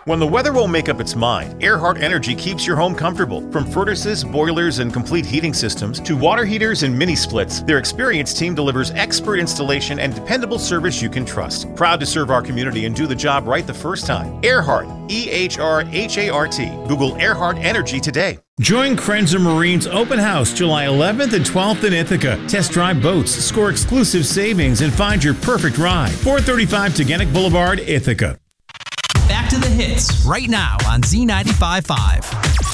When the weather won't make up its mind, Earhart Energy keeps your home comfortable. From furnaces, boilers, and complete heating systems to water heaters and mini splits, their experienced team delivers expert installation and dependable service you can trust. Proud to serve our community and do the job right the first time. Earhart, E-H-R-H-A-R-T. Google Earhart Energy today. Join Krenzer Marine's open house July 11th and 12th in Ithaca. Test drive boats, score exclusive savings, and find your perfect ride. 435 Teganic Boulevard, Ithaca. Back to the hits right now on Z95.5.